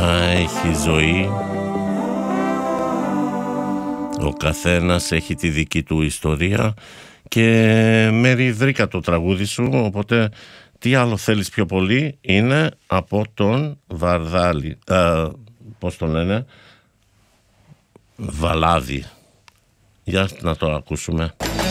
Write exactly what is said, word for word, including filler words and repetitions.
Έχει ζωή. Ο καθένας έχει τη δική του ιστορία και Μέρη, βρήκα το τραγούδι σου, οπότε τι άλλο θέλεις πιο πολύ είναι από τον Βαρδάλη, ε, πώς τον λένε, Βαλάδη. Για να το ακούσουμε.